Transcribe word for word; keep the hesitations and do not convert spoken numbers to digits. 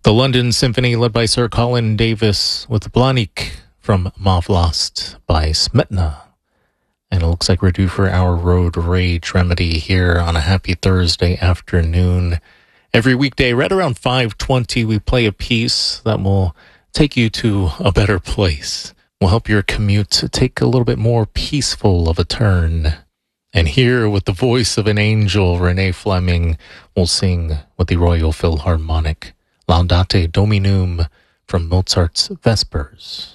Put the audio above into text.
The London Symphony, led by Sir Colin Davis, with Blanik from Mavlast by Smetna. And it looks like we're due for our Road Rage remedy here on a happy Thursday afternoon. Every weekday, right around five twenty, we play a piece that will take you to a better place. Will help your commute take a little bit more peaceful of a turn. And here, with the voice of an angel, Renee Fleming will sing with the Royal Philharmonic Laudate Dominum from Mozart's Vespers.